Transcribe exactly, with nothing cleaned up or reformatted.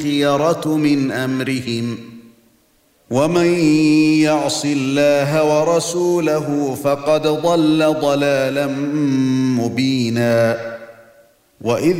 الخيرة من أمرهم ومن يعص الله ورسوله فقد ضل ضلالا مبينا وإذ